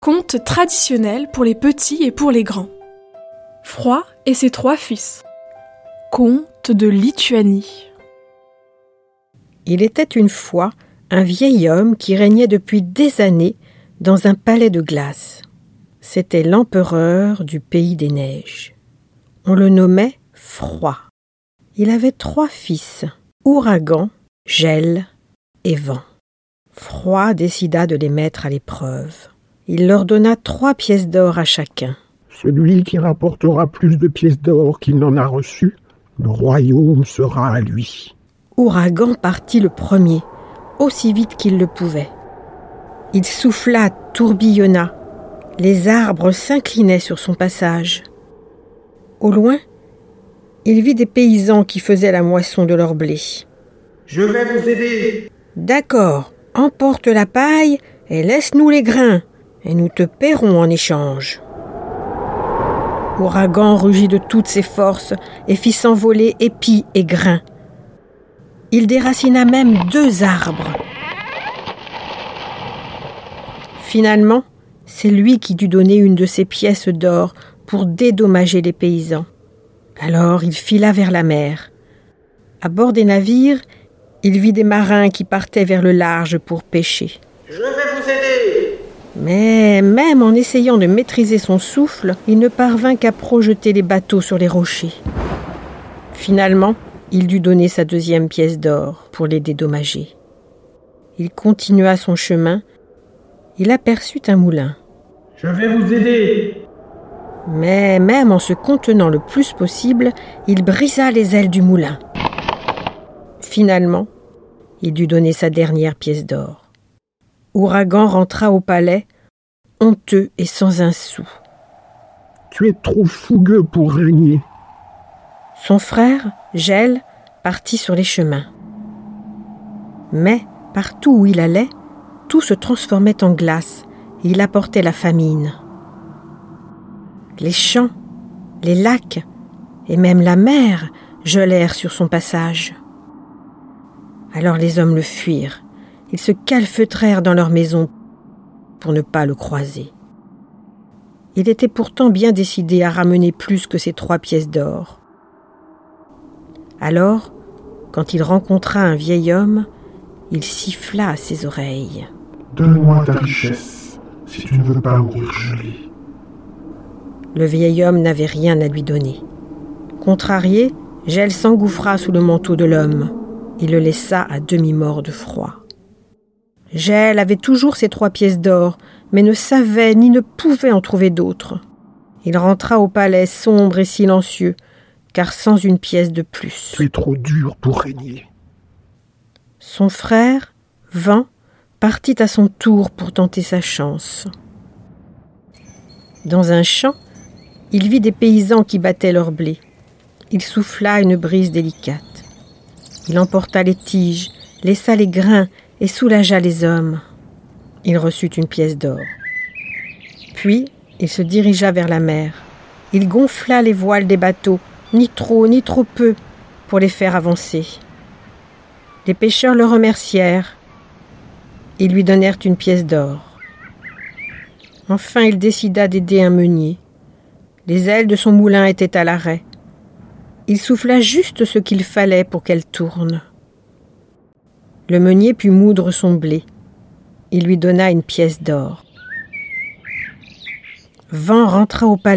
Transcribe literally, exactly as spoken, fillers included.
Conte traditionnel pour les petits et pour les grands. Froid et ses trois fils. Conte de Lituanie. Il était une fois un vieil homme qui régnait depuis des années dans un palais de glace. C'était l'empereur du pays des neiges. On le nommait Froid. Il avait trois fils, Ouragan, Gel et Vent. Froid décida de les mettre à l'épreuve. Il leur donna trois pièces d'or à chacun. Celui qui rapportera plus de pièces d'or qu'il n'en a reçues, le royaume sera à lui. Ouragan partit le premier, aussi vite qu'il le pouvait. Il souffla, tourbillonna. Les arbres s'inclinaient sur son passage. Au loin, il vit des paysans qui faisaient la moisson de leur blé. « Je vais vous aider !»« D'accord, emporte la paille et laisse-nous les grains, et nous te paierons en échange. » Ouragan rugit de toutes ses forces et fit s'envoler épis et grains. Il déracina même deux arbres. Finalement, c'est lui qui dut donner une de ses pièces d'or pour dédommager les paysans. Alors il fila vers la mer. À bord des navires, il vit des marins qui partaient vers le large pour pêcher. « Je vais vous aider !» Mais même en essayant de maîtriser son souffle, il ne parvint qu'à projeter les bateaux sur les rochers. Finalement, il dut donner sa deuxième pièce d'or pour les dédommager. Il continua son chemin. Il aperçut un moulin. « Je vais vous aider !» Mais même en se contenant le plus possible, il brisa les ailes du moulin. Finalement, il dut donner sa dernière pièce d'or. Ouragan rentra au palais, honteux et sans un sou. « Tu es trop fougueux pour régner. » Son frère, Gel, partit sur les chemins. Mais, partout où il allait, tout se transformait en glace et il apportait la famine. Les champs, les lacs et même la mer gelèrent sur son passage. Alors les hommes le fuirent. Ils se calfeutrèrent dans leur maison pour ne pas le croiser. Il était pourtant bien décidé à ramener plus que ses trois pièces d'or. Alors, quand il rencontra un vieil homme, il siffla à ses oreilles. « Donne-moi ta richesse, si tu ne veux pas mourir gelé. » Le vieil homme n'avait rien à lui donner. Contrarié, Gel s'engouffra sous le manteau de l'homme. Il le laissa à demi-mort de froid. Gel avait toujours ses trois pièces d'or, mais ne savait ni ne pouvait en trouver d'autres. Il rentra au palais sombre et silencieux, car sans une pièce de plus. Tu es trop dur pour régner. Son frère, Vent, partit à son tour pour tenter sa chance. Dans un champ, il vit des paysans qui battaient leur blé. Il souffla une brise délicate. Il emporta les tiges, laissa les grains et soulagea les hommes. Il reçut une pièce d'or. Puis, il se dirigea vers la mer. Il gonfla les voiles des bateaux, ni trop ni trop peu, pour les faire avancer. Les pêcheurs le remercièrent. Ils lui donnèrent une pièce d'or. Enfin, il décida d'aider un meunier. Les ailes de son moulin étaient à l'arrêt. Il souffla juste ce qu'il fallait pour qu'elle tourne. Le meunier put moudre son blé. Il lui donna une pièce d'or. Vent rentra au palais.